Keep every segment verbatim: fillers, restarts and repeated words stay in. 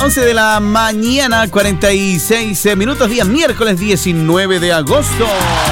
once de la mañana, cuarenta y seis minutos, día miércoles diecinueve de agosto.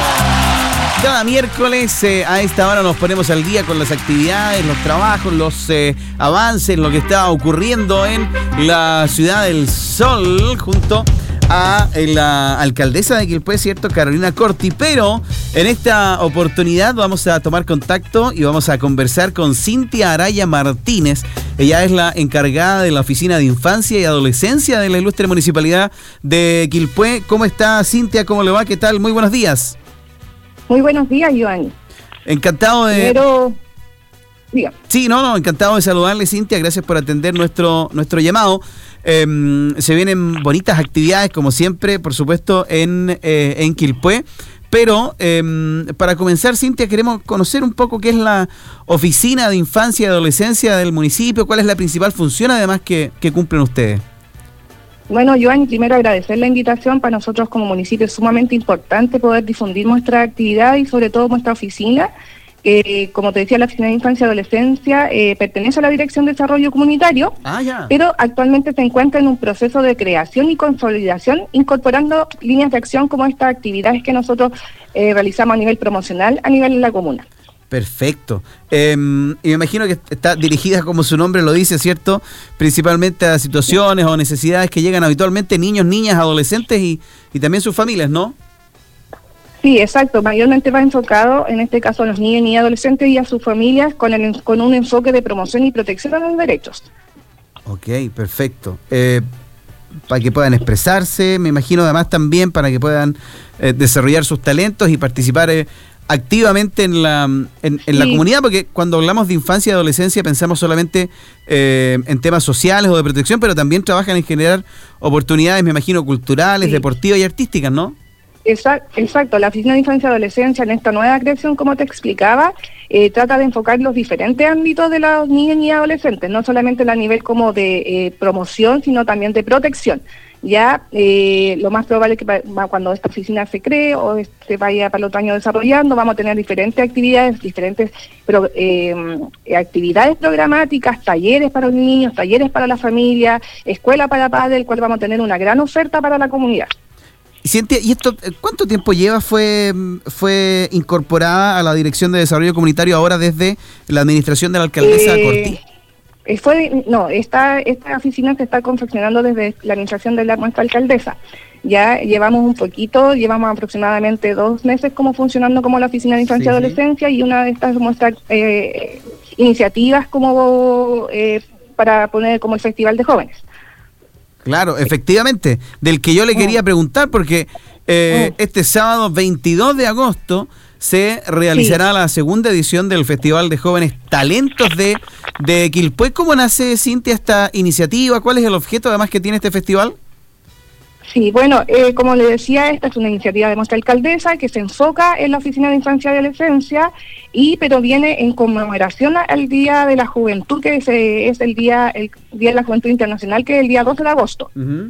Cada miércoles eh, a esta hora nos ponemos al día con las actividades, los trabajos, los eh, avances, lo que está ocurriendo en la Ciudad del Sol, junto a la alcaldesa de Quilpué, ¿cierto?, Carolina Corti. Pero en esta oportunidad vamos a tomar contacto y vamos a conversar con Cintia Araya Martínez. Ella es la encargada de la Oficina de Infancia y Adolescencia de la ilustre Municipalidad de Quilpué. ¿Cómo está, Cintia? ¿Cómo le va? ¿Qué tal? Muy buenos días. Muy buenos días, Joan. Encantado de... Pero... Diga. Sí, no, no, encantado de saludarle, Cintia. Gracias por atender nuestro, nuestro llamado. Eh, se vienen bonitas actividades, como siempre, por supuesto, en, eh, en Quilpué. Pero eh, para comenzar, Cintia, queremos conocer un poco qué es la Oficina de Infancia y Adolescencia del municipio, cuál es la principal función, además, que, que cumplen ustedes. Bueno, Joan, primero agradecer la invitación. Para nosotros como municipio es sumamente importante poder difundir nuestra actividad y sobre todo nuestra oficina, que eh, como te decía, la Oficina de Infancia y Adolescencia eh, pertenece a la Dirección de Desarrollo Comunitario, ah, ya. pero actualmente se encuentra en un proceso de creación y consolidación, incorporando líneas de acción como estas actividades que nosotros eh, realizamos a nivel promocional, a nivel de la comuna. Perfecto. Eh, y me imagino que está dirigida, como su nombre lo dice, ¿cierto?, principalmente a situaciones o necesidades que llegan habitualmente niños, niñas, adolescentes y, y también sus familias, ¿no? Sí, exacto. Mayormente va enfocado, en este caso, a los niños y adolescentes y a sus familias con, el, con un enfoque de promoción y protección de los derechos. Ok, perfecto. Eh, para que puedan expresarse, me imagino, además también para que puedan eh, desarrollar sus talentos y participar eh, activamente en la en, en sí. la comunidad, porque cuando hablamos de infancia y adolescencia pensamos solamente eh, en temas sociales o de protección, pero también trabajan en generar oportunidades, me imagino, culturales, sí. deportivas y artísticas, ¿no? Exacto, la Oficina de Infancia y Adolescencia en esta nueva creación, como te explicaba, eh, trata de enfocar los diferentes ámbitos de los niños y adolescentes, no solamente a nivel como de eh, promoción, sino también de protección. Ya eh, lo más probable es que va, cuando esta oficina se cree o se vaya para el otro año desarrollando, vamos a tener diferentes actividades, diferentes pro, eh, actividades programáticas, talleres para los niños, talleres para la familia, escuela para padres, el cual vamos a tener una gran oferta para la comunidad. Cintia, ¿y esto cuánto tiempo lleva? ¿Fue fue incorporada a la Dirección de Desarrollo Comunitario ahora desde la administración de la alcaldesa eh, Corti? Fue, no, esta, esta oficina se está confeccionando desde la administración de la, nuestra alcaldesa. Ya llevamos un poquito, llevamos aproximadamente dos meses como funcionando como la Oficina de Infancia y sí, Adolescencia, sí. Y una de estas nuestras eh, iniciativas como eh, para poner como el Festival de Jóvenes. Claro, efectivamente, del que yo le quería preguntar, porque eh, este sábado veintidós de agosto se realizará sí. la segunda edición del Festival de Jóvenes Talentos de, de Quilpué. ¿Cómo nace, Cintia, esta iniciativa? ¿Cuál es el objeto además que tiene este festival? Sí, bueno, eh, como le decía, esta es una iniciativa de nuestra alcaldesa que se enfoca en la Oficina de Infancia y Adolescencia, y pero viene en conmemoración al Día de la Juventud, que es, eh, es el día el Día de la Juventud Internacional, que es el día doce de agosto. Uh-huh.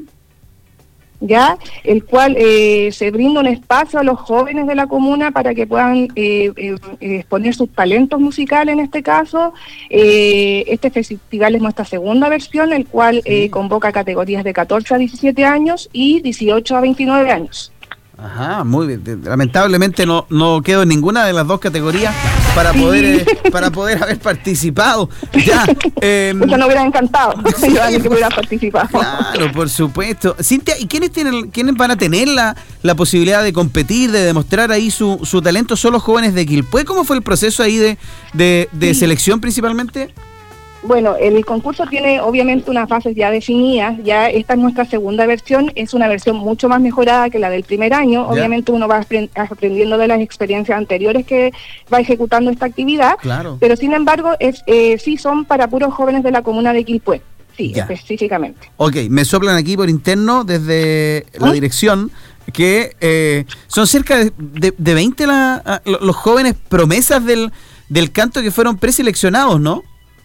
Ya, el cual eh, se brinda un espacio a los jóvenes de la comuna para que puedan eh, eh, exponer sus talentos musicales en este caso. Eh, este festival es nuestra segunda versión, el cual sí. eh, convoca categorías de catorce a diecisiete años y dieciocho a veintinueve años. Ajá, muy bien. Lamentablemente no, no quedo en ninguna de las dos categorías para sí. poder eh, para poder haber participado. Ya, eh, Mucho no hubiera encantado sí, que hubiera participado. Claro, por supuesto. Cintia, ¿y quiénes tienen, quiénes van a tener la, la posibilidad de competir, de demostrar ahí su, su talento? ¿Son los jóvenes de Quilpué? ¿Cómo fue el proceso ahí de, de, de sí. selección principalmente? Bueno, el concurso tiene obviamente unas bases ya definidas, ya esta es nuestra segunda versión, es una versión mucho más mejorada que la del primer año, ya. Obviamente uno va aprendiendo de las experiencias anteriores que va ejecutando esta actividad, claro. Pero sin embargo es eh, sí son para puros jóvenes de la comuna de Quilpué, sí, ya. Específicamente. Ok, me soplan aquí por interno desde la ¿Ah? dirección que eh, son cerca de, de, de veinte la, los jóvenes promesas del, del canto que fueron preseleccionados, ¿no?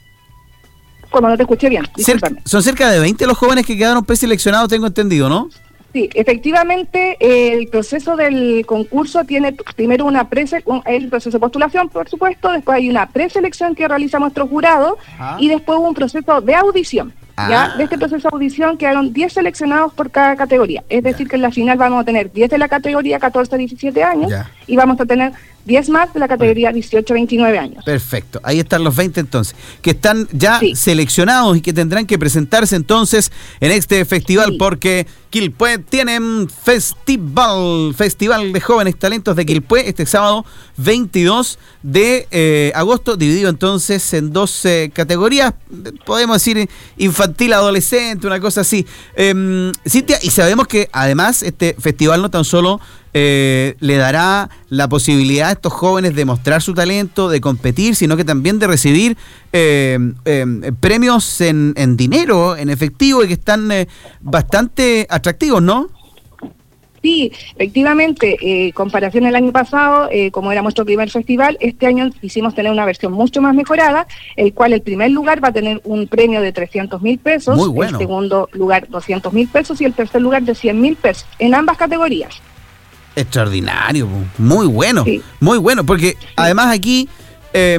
Como no te escuché bien, discúlpame. Son cerca de veinte los jóvenes que quedaron preseleccionados, tengo entendido, ¿no? Sí, efectivamente, eh, el proceso del concurso tiene primero una prese, un, el proceso de postulación, por supuesto, después hay una preselección que realiza nuestro jurado, ajá, y después un proceso de audición. Ah. ¿Ya? De este proceso de audición quedaron diez seleccionados por cada categoría. Es decir, ya. que en la final vamos a tener diez de la categoría catorce a diecisiete años ya. y vamos a tener diez más de la categoría dieciocho a veintinueve años. Perfecto, ahí están los veinte entonces, que están ya sí. seleccionados y que tendrán que presentarse entonces en este festival sí. porque Quilpué tiene un festival, Festival de Jóvenes Talentos de Quilpué este sábado veintidós de eh, agosto, dividido entonces en dos eh, categorías, podemos decir infantil, adolescente, una cosa así. Eh, Cintia, y sabemos que además este festival no tan solo Eh, le dará la posibilidad a estos jóvenes de mostrar su talento, de competir, sino que también de recibir eh, eh, premios en, en dinero, en efectivo, y que están eh, bastante atractivos, ¿no? Sí, efectivamente, eh, comparación al año pasado, eh, como era nuestro primer festival, este año quisimos tener una versión mucho más mejorada, el cual el primer lugar va a tener un premio de trescientos mil pesos, muy bueno. El segundo lugar doscientos mil pesos y el tercer lugar de cien mil pesos, en ambas categorías. Extraordinario, muy bueno, sí. muy bueno, porque sí. además aquí, eh,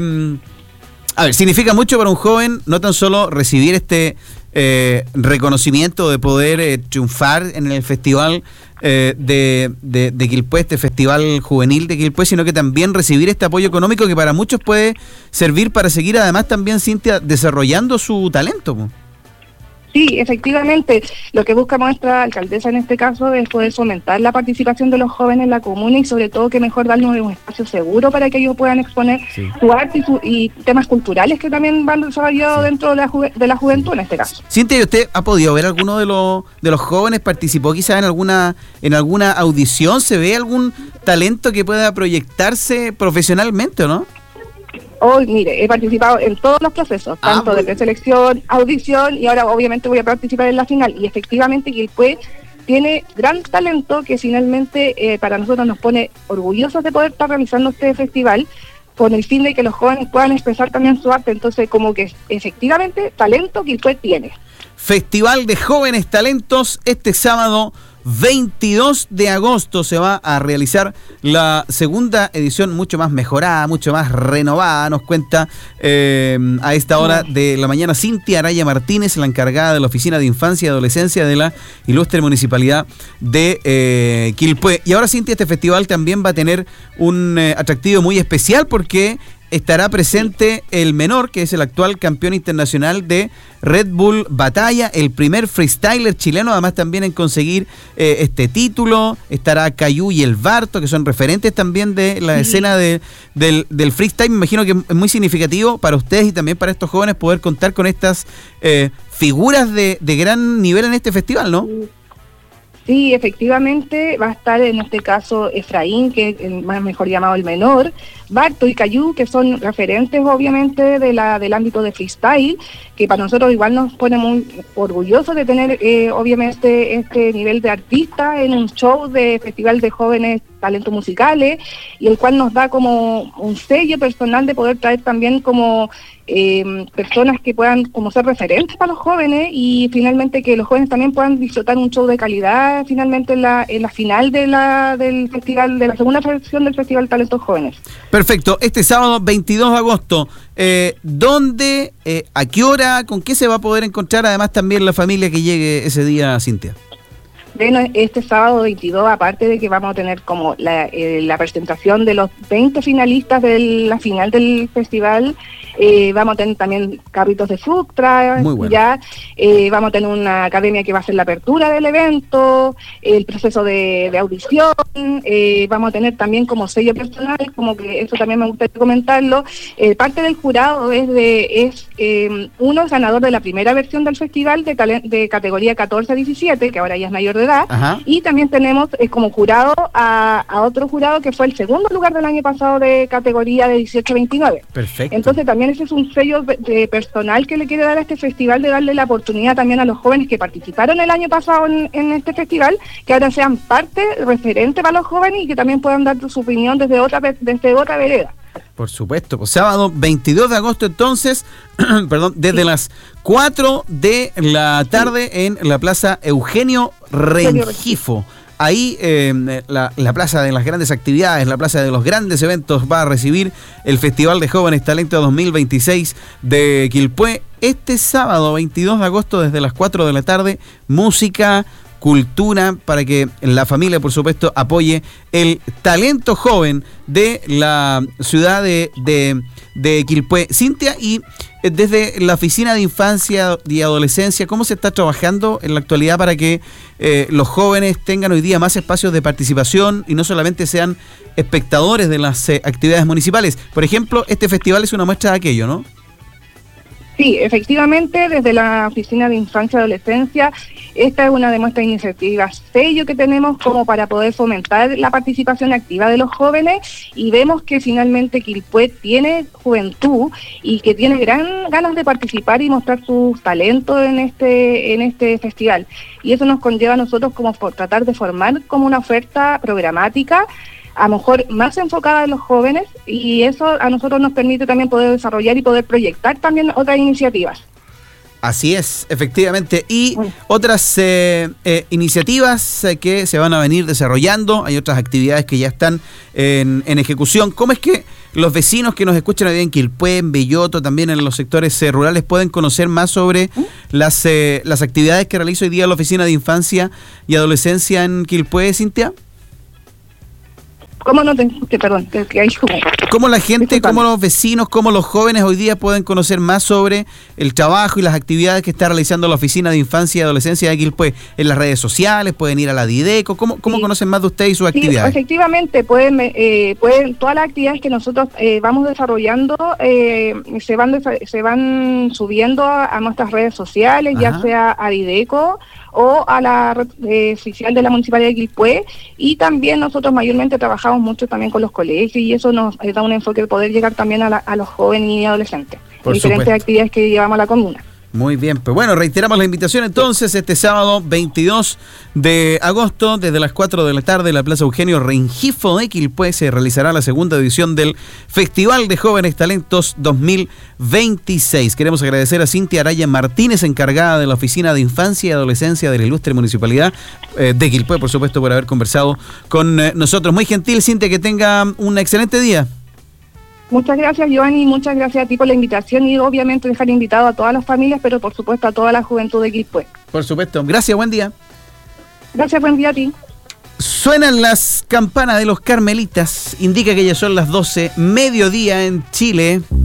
a ver, significa mucho para un joven no tan solo recibir este eh, reconocimiento de poder eh, triunfar en el festival eh, de, de, de Quilpué, este festival juvenil de Quilpué, sino que también recibir este apoyo económico que para muchos puede servir para seguir además también, Cintia, desarrollando su talento. Po. Sí, efectivamente, lo que busca nuestra alcaldesa en este caso es poder fomentar la participación de los jóvenes en la comuna y sobre todo que mejor darles un espacio seguro para que ellos puedan exponer sí. su arte y, su, y temas culturales que también van desarrollados sí. dentro de la, ju- de la juventud en este caso. Cintia, ¿y usted ha podido ver alguno de los de los jóvenes? ¿Participó quizás en alguna en alguna audición? ¿Se ve algún talento que pueda proyectarse profesionalmente o no? Hoy, mire, he participado en todos los procesos, ah, tanto de preselección, audición y ahora obviamente voy a participar en la final. Y efectivamente Quilpué tiene gran talento que finalmente eh, para nosotros nos pone orgullosos de poder estar realizando este festival con el fin de que los jóvenes puedan expresar también su arte. Entonces, como que efectivamente talento Quilpué tiene. Festival de Jóvenes Talentos este sábado veintidós de agosto se va a realizar la segunda edición mucho más mejorada, mucho más renovada, nos cuenta eh, a esta hora de la mañana Cintia Araya Martínez, la encargada de la Oficina de Infancia y Adolescencia de la ilustre Municipalidad de eh, Quilpué. Y ahora, Cintia, este festival también va a tener un eh, atractivo muy especial porque estará presente el menor, que es el actual campeón internacional de Red Bull Batalla, el primer freestyler chileno, además también en conseguir eh, este título. Estará Cayú y el Barto, que son referentes también de la sí. escena de, del, del freestyle. Me imagino que es muy significativo para ustedes y también para estos jóvenes poder contar con estas eh, figuras de, de gran nivel en este festival, ¿no? Sí, efectivamente va a estar en este caso Efraín, que es el más mejor llamado el menor, Barto y Cayú, que son referentes obviamente de la del ámbito de freestyle, que para nosotros igual nos pone muy orgullosos de tener eh, obviamente este nivel de artista en un show de Festival de Jóvenes Talentos Musicales, y el cual nos da como un sello personal de poder traer también como eh, personas que puedan como ser referentes para los jóvenes y finalmente que los jóvenes también puedan disfrutar un show de calidad finalmente en la, en la final de la del festival, de la segunda versión del Festival Talentos Jóvenes. Perfecto, este sábado veintidós de agosto, eh, ¿dónde, eh, a qué hora, con qué se va a poder encontrar además también la familia que llegue ese día, Cintia? Bueno, este sábado veintidós, aparte de que vamos a tener como la, eh, la presentación de los veinte finalistas de la final del festival, eh, vamos a tener también carritos de food truck, bueno. ya eh, vamos a tener una academia que va a ser la apertura del evento, el proceso de, de audición, eh, vamos a tener también como sello personal, como que eso también me gustaría comentarlo. Eh, parte del jurado es de es eh, uno ganador de la primera versión del festival de, talen- de categoría catorce a diecisiete, que ahora ya es mayor de edad. Ajá. Y también tenemos eh, como jurado a, a otro jurado que fue el segundo lugar del año pasado de categoría de dieciocho a veintinueve. Perfecto. Entonces también ese es un sello de, de personal que le quiere dar a este festival, de darle la oportunidad también a los jóvenes que participaron el año pasado en, en este festival, que ahora sean parte referente para los jóvenes y que también puedan dar su opinión desde otra desde otra vereda. Por supuesto, pues sábado veintidós de agosto entonces, perdón, desde sí. las cuatro de la tarde sí. en la Plaza Eugenio Rengifo. ahí eh, la, la plaza de las grandes actividades, la plaza de los grandes eventos va a recibir el Festival de Jóvenes Talentos dos mil veintiséis de Quilpué este sábado veintidós de agosto desde las cuatro de la tarde. Música, cultura, para que la familia, por supuesto, apoye el talento joven de la ciudad de, de, de Quilpué. Cintia, y desde la Oficina de Infancia y Adolescencia, ¿cómo se está trabajando en la actualidad para que eh, los jóvenes tengan hoy día más espacios de participación y no solamente sean espectadores de las eh, actividades municipales? Por ejemplo, este festival es una muestra de aquello, ¿no? Sí, efectivamente, desde la Oficina de Infancia y Adolescencia, esta es una de nuestras iniciativas sello que tenemos como para poder fomentar la participación activa de los jóvenes, y vemos que finalmente Quilpué tiene juventud y que tiene gran ganas de participar y mostrar sus talentos en este en este festival. Y eso nos conlleva a nosotros como por tratar de formar como una oferta programática a lo mejor más enfocada en los jóvenes, y eso a nosotros nos permite también poder desarrollar y poder proyectar también otras iniciativas. Así es, efectivamente. Y bueno, otras eh, eh, iniciativas eh, que se van a venir desarrollando, hay otras actividades que ya están en, en ejecución. ¿Cómo es que los vecinos que nos escuchan hoy en Quilpué, en Belloto, también en los sectores eh, rurales, pueden conocer más sobre ¿Mm? las, eh, las actividades que realiza hoy día la Oficina de Infancia y Adolescencia en Quilpué, Cintia? ¿Cómo no te escuché? Perdón, que, que hay como... ¿Cómo la gente, Disculpame. cómo los vecinos, cómo los jóvenes hoy día pueden conocer más sobre el trabajo y las actividades que está realizando la Oficina de Infancia y Adolescencia de Quilpué? ¿En las redes sociales? ¿Pueden ir a la Dideco? ¿Cómo, cómo sí. conocen más de usted y sus sí, actividades? Efectivamente, pueden, eh, pueden todas las actividades que nosotros eh, vamos desarrollando eh, se van se van subiendo a, a nuestras redes sociales, Ajá. ya sea a Dideco o a la red eh, oficial de la Municipalidad de Quilpué, y también nosotros mayormente trabajamos mucho también con los colegios, y eso nos eh, da un enfoque de poder llegar también a, la, a los jóvenes y adolescentes, por diferentes supuesto. actividades que llevamos a la comuna. Muy bien, pues bueno, reiteramos la invitación entonces este sábado veintidós de agosto desde las cuatro de la tarde en la Plaza Eugenio Rengifo de Quilpué se realizará la segunda edición del Festival de Jóvenes Talentos dos mil veintiséis. Queremos agradecer a Cintia Araya Martínez, encargada de la Oficina de Infancia y Adolescencia de la Ilustre Municipalidad eh, de Quilpué, por supuesto, por haber conversado con eh, nosotros. Muy gentil, Cintia, que tenga un excelente día. Muchas gracias, Giovanni, muchas gracias a ti por la invitación, y obviamente dejar invitado a todas las familias, pero por supuesto a toda la juventud de Quilpué. Por supuesto. Gracias, buen día. Gracias, buen día a ti. Suenan las campanas de los Carmelitas, indica que ya son las doce, mediodía en Chile.